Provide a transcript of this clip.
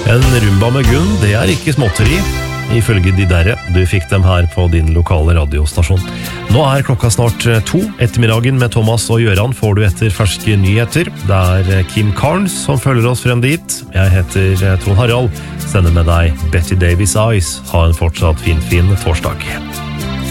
En rumba med Gunn, det ikke småtteri, ifølge de derre. Du fikk dem her på din lokale radiostasjon. Nå klokka snart 2. Ettermiddagen med Thomas og Gjøran får du etter ferske nyheter. Det Kim Carnes som følger oss frem dit. Jeg heter Trond Harald. Sender med deg Betty Davis Eyes. Ha en fortsatt fin torsdag.